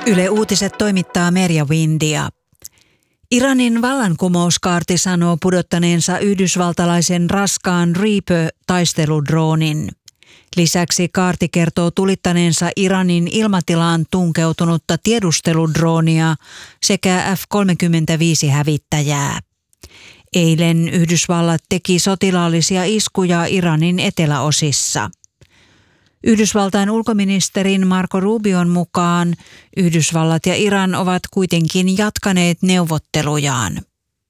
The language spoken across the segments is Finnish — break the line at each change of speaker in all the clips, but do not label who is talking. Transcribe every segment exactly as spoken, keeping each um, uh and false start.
Yle Uutiset toimittaa Merja Windia. Iranin vallankumouskaarti sanoo pudottaneensa yhdysvaltalaisen raskaan Reaper-taisteludroonin. Lisäksi kaarti kertoo tulittaneensa Iranin ilmatilaan tunkeutunutta tiedusteludroonia sekä F kolmekymmentäviisi-hävittäjää. Eilen Yhdysvallat teki sotilaallisia iskuja Iranin eteläosissa. Yhdysvaltain ulkoministerin Marco Rubion mukaan Yhdysvallat ja Iran ovat kuitenkin jatkaneet neuvottelujaan.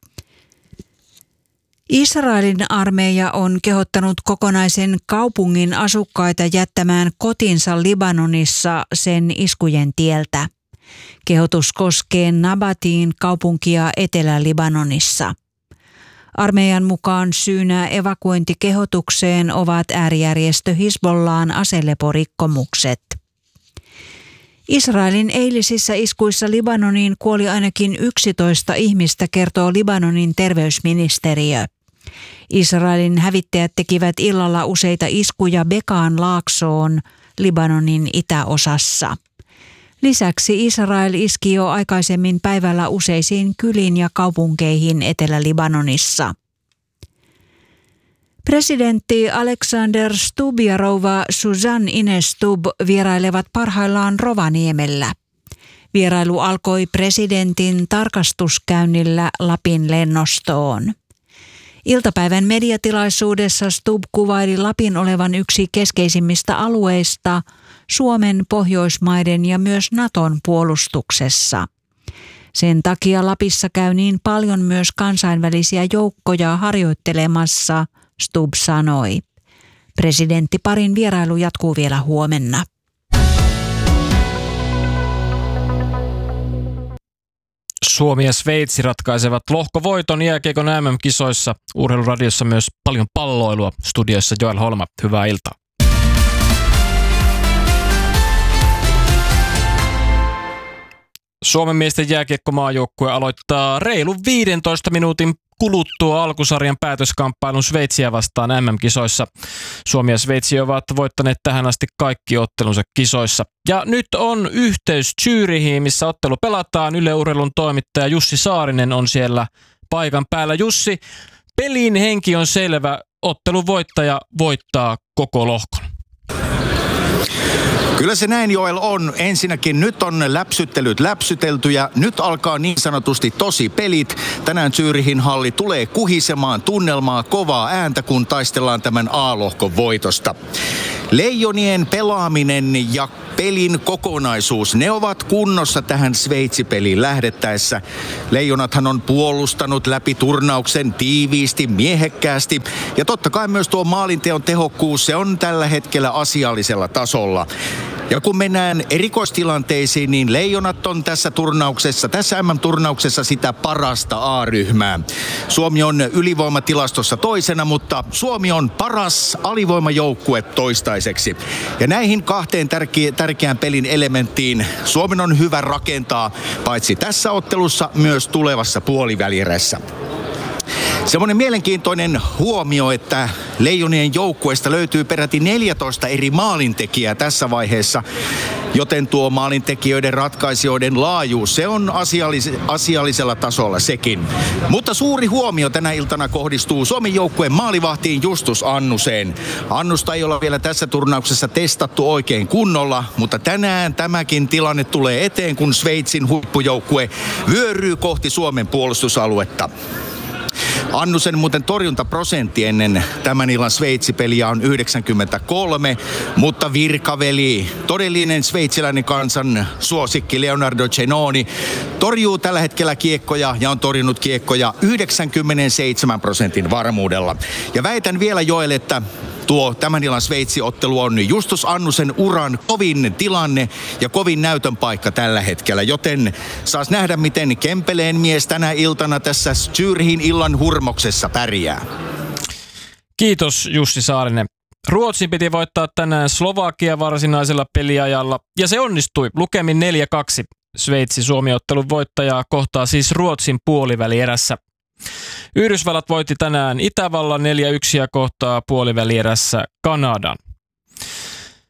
Israelin armeija on kehottanut kokonaisen kaupungin asukkaita jättämään kotinsa Libanonissa sen iskujen tieltä. Kehotus koskee Nabatin kaupunkia Etelä-Libanonissa. Armeijan mukaan syynä evakuointikehotukseen ovat äärijärjestö Hizbollahin aseleporikkomukset. Israelin eilisissä iskuissa Libanoniin kuoli ainakin yksitoista ihmistä, kertoo Libanonin terveysministeriö. Israelin hävittäjät tekivät illalla useita iskuja Bekaan laaksoon Libanonin itäosassa. Lisäksi Israel iski jo aikaisemmin päivällä useisiin kyliin ja kaupunkeihin Etelä-Libanonissa. Presidentti Alexander Stubb ja rouva Suzanne Ines Stubb vierailevat parhaillaan Rovaniemellä. Vierailu alkoi presidentin tarkastuskäynnillä Lapin lennostoon. Iltapäivän mediatilaisuudessa Stubb kuvaili Lapin olevan yksi keskeisimmistä alueista Suomen, Pohjoismaiden ja myös Naton puolustuksessa. Sen takia Lapissa käy niin paljon myös kansainvälisiä joukkoja harjoittelemassa, Stubb sanoi. Presidenttiparin vierailu jatkuu vielä huomenna.
Suomi ja Sveitsi ratkaisevat lohkovoiton jääkiekon M M-kisoissa. Urheiluradiossa myös paljon palloilua. Studiossa Joel Holma. Hyvää iltaa. Suomen miesten jääkiekkomaajoukkue aloittaa reilun viidentoista minuutin kuluttua alkusarjan päätöskamppailun Sveitsiä vastaan M M-kisoissa. Suomi ja Sveitsi ovat voittaneet tähän asti kaikki ottelunsa kisoissa. Ja nyt on yhteys Zürichiin, missä ottelu pelataan. Yle Urheilun toimittaja Jussi Saarinen on siellä paikan päällä. Jussi, pelin henki on selvä. Ottelun voittaja voittaa koko lohkon.
Kyllä se näin, Joel, on. Ensinnäkin nyt on läpsyttelyt läpsytelty ja nyt alkaa niin sanotusti tosi pelit. Tänään Zürichin halli tulee kuhisemaan tunnelmaa, kovaa ääntä, kun taistellaan tämän A-lohkon voitosta. Leijonien pelaaminen ja pelin kokonaisuus, ne ovat kunnossa tähän Sveitsi-peliin lähdettäessä. Leijonathan on puolustanut läpi turnauksen tiiviisti, miehekkäästi. Ja totta kai myös tuo maalinteon tehokkuus, se on tällä hetkellä asiallisella tasolla. Ja kun mennään erikoistilanteisiin, niin Leijonat on tässä turnauksessa, tässä M M-turnauksessa sitä parasta A-ryhmää. Suomi on ylivoimatilastossa toisena, mutta Suomi on paras alivoimajoukkue toistaiseksi. Ja näihin kahteen tärke- tärkeään pelin elementtiin Suomen on hyvä rakentaa, paitsi tässä ottelussa, myös tulevassa puolivälierässä. Semmoinen mielenkiintoinen huomio, että Leijonien joukkueesta löytyy peräti neljätoista eri maalintekijää tässä vaiheessa, joten tuo maalintekijöiden ratkaisijoiden laajuus, se on asiallis- asiallisella tasolla sekin. Mutta suuri huomio tänä iltana kohdistuu Suomen joukkueen maalivahtiin Justus Annuseen. Annusta ei olla vielä tässä turnauksessa testattu oikein kunnolla, mutta tänään tämäkin tilanne tulee eteen, kun Sveitsin huippujoukkue vyöryy kohti Suomen puolustusaluetta. Annusen muuten torjuntaprosentti ennen tämän illan Sveitsi-peliä on yhdeksänkymmentäkolme, mutta virkaveli, todellinen sveitsiläinen kansan suosikki Leonardo Cenoni torjuu tällä hetkellä kiekkoja ja on torjunut kiekkoja yhdeksänkymmentäseitsemän prosentin varmuudella. Ja väitän vielä, Joel, että tuo tämän illan Sveitsi-ottelu on Justus Annusen uran kovin tilanne ja kovin näytön paikka tällä hetkellä, joten saas nähdä, miten Kempeleen mies tänä iltana tässä Zürichin illan hurmoksessa pärjää.
Kiitos Jussi Saarinen. Ruotsin piti voittaa tänään Slovakia varsinaisella peliajalla ja se onnistui lukemin neljä kaksi. Sveitsi-Suomi-ottelun voittajaa kohtaa siis Ruotsin puolivälierässä. Yhdysvallat voitti tänään Itävallan neljä yksi ja kohtaa puolivälierässä Kanadan.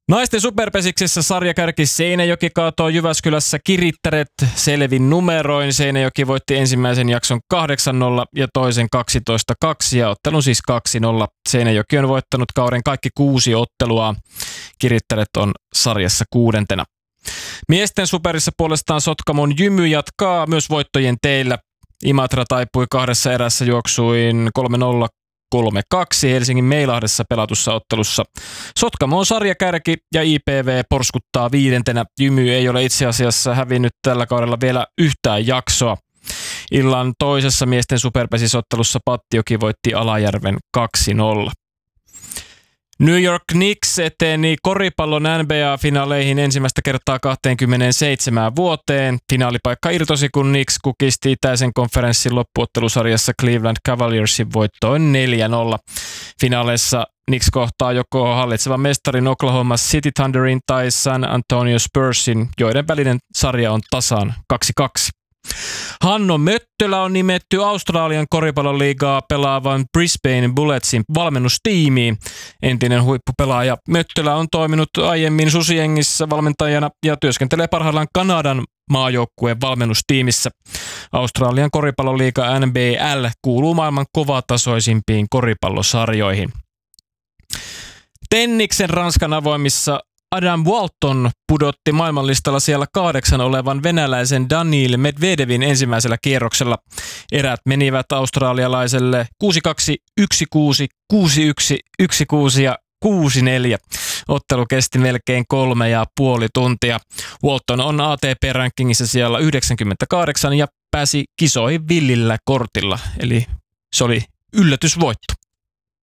Naisten superpesiksessä sarjakärki Seinäjoki kaatoi Jyväskylässä Kirittäret selvin numeroin. Seinäjoki voitti ensimmäisen jakson kahdeksan nolla ja toisen kaksitoista kaksi ja ottelun siis kaksi nolla. Seinäjoki on voittanut kauden kaikki kuusi ottelua. Kirittäret on sarjassa kuudentena. Miesten superissa puolestaan Sotkamon Jymy jatkaa myös voittojen teillä. Imatra taipui kahdessa erässä juoksuin kolme nolla kolme kaksi Helsingin Meilahdessa pelatussa ottelussa. Sotkamo on sarjakärki ja I P V porskuttaa viidentenä. Jymy ei ole itse asiassa hävinnyt tällä kaudella vielä yhtään jaksoa. Illan toisessa miesten superpesisottelussa Pattioki voitti Alajärven kaksi nolla. New York Knicks eteni koripallon N B A-finaaleihin ensimmäistä kertaa kaksikymmentäseitsemän vuoteen. Finaalipaikka irtosi, kun Knicks kukisti itäisen konferenssin loppuottelusarjassa Cleveland Cavaliersin voittoon neljä nolla. Finaaleissa Knicks kohtaa joko hallitsevan mestarin Oklahoma City Thunderin tai San Antonio Spursin, joiden välinen sarja on tasan kaksi kaksi. Hanno Möttölä on nimetty Australian koripalloliigaa pelaavan Brisbane Bulletsin valmennustiimiin. Entinen huippupelaaja Möttölä on toiminut aiemmin Susiengissä valmentajana ja työskentelee parhaillaan Kanadan maajoukkueen valmennustiimissä. Australian koripalloliiga N B L kuuluu maailman kovatasoisimpiin koripallosarjoihin. Tenniksen Ranskan avoimissa Adam Walton pudotti maailmanlistalla siellä kahdeksan olevan venäläisen Daniil Medvedevin ensimmäisellä kierroksella. Erät menivät australialaiselle kuusi kaksi, yksi kuusi, kuusi yksi, yksi kuusi ja kuusi neljä. Ottelu kesti melkein kolme ja puoli tuntia. Walton on A T P-rankingissa siellä yhdeksänkymmentäkahdeksan ja pääsi kisoihin villillä kortilla, eli se oli yllätysvoitto.